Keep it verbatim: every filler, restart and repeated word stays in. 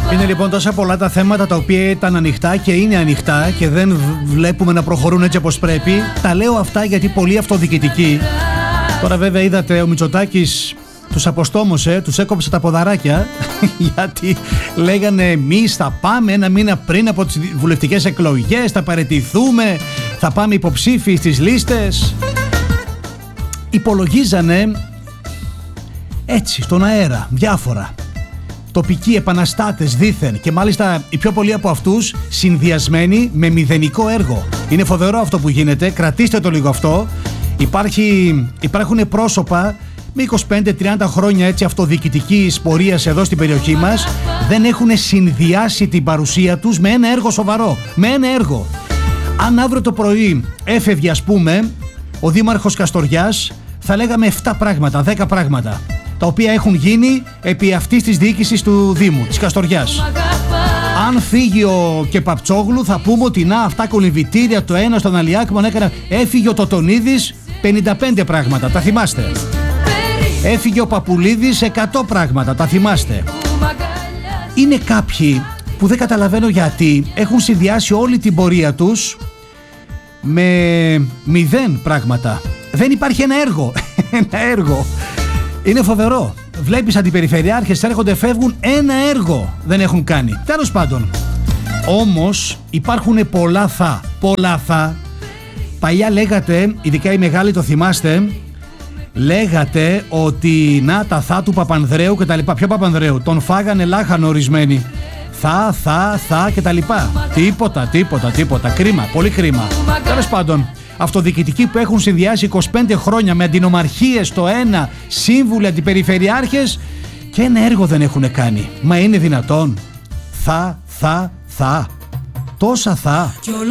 Είναι λοιπόν τόσα πολλά τα θέματα τα οποία ήταν ανοιχτά και είναι ανοιχτά και δεν βλέπουμε να προχωρούν έτσι όπως πρέπει. Τα λέω αυτά γιατί πολλοί αυτοδιοικητικοί. Τώρα βέβαια είδατε ο Μητσοτάκης τους αποστόμωσε, τους έκοψε τα ποδαράκια γιατί λέγανε εμείς θα πάμε ένα μήνα πριν από τις βουλευτικές εκλογές, θα παραιτηθούμε, θα πάμε υποψήφιοι στις λίστες. Υπολογίζανε έτσι στον αέρα διάφορα τοπικοί επαναστάτες δήθεν και μάλιστα οι πιο πολλοί από αυτούς συνδυασμένοι με μηδενικό έργο. Είναι φοβερό αυτό που γίνεται, κρατήστε το λίγο αυτό. Υπάρχει, υπάρχουν πρόσωπα με είκοσι πέντε τριάντα χρόνια έτσι αυτοδιοικητικής πορείας εδώ στην περιοχή μας, δεν έχουν συνδυάσει την παρουσία τους με ένα έργο σοβαρό, με ένα έργο. Αν αύριο το πρωί έφευγε ας πούμε ο Δήμαρχος Καστοριάς, θα λέγαμε επτά πράγματα, δέκα πράγματα τα οποία έχουν γίνει επί αυτής της διοίκησης του Δήμου, της Καστοριάς. Αν φύγει ο Κεπαπτσόγλου θα πούμε ότι να αυτά κολυμβητήρια το ένα στον Αλιάκμον έκανα. Έφυγε ο Τοτονίδης, πενήντα πέντε πράγματα, τα θυμάστε. Έφυγε ο Παπουλίδης, εκατό πράγματα, τα θυμάστε. Είναι κάποιοι που δεν καταλαβαίνω γιατί έχουν συνδυάσει όλη την πορεία τους με μηδέν πράγματα. Δεν υπάρχει ένα έργο. Ένα έργο. Είναι φοβερό. Βλέπεις αντιπεριφερειάρχες έρχονται, φεύγουν, ένα έργο δεν έχουν κάνει. Τέλος πάντων. Όμως υπάρχουν πολλά θα. Πολλά θα. Παλιά λέγατε, ειδικά οι μεγάλοι το θυμάστε, λέγατε ότι να τα θα του Παπανδρέου και τα λοιπά. Ποιο Παπανδρέου? Τον φάγανε λάχανο ορισμένοι. Θα, θα, θα και τα λοιπά. Τίποτα, τίποτα, τίποτα. Κρίμα, πολύ κρίμα. Τέλος πάντων, αυτοδιοικητικοί που έχουν συνδυάσει είκοσι πέντε χρόνια με αντινομαρχίες το ένα, σύμβουλοι, αντιπεριφερειάρχες και ένα έργο δεν έχουν κάνει. Μα είναι δυνατόν? Θα, θα, θα. Τόσα θα.